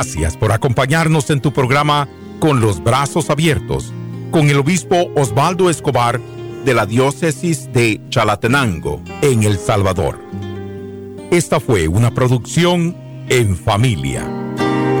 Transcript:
Gracias por acompañarnos en tu programa Con los Brazos Abiertos, con el obispo Osvaldo Escobar de la diócesis de Chalatenango, en El Salvador. Esta fue una producción En Familia.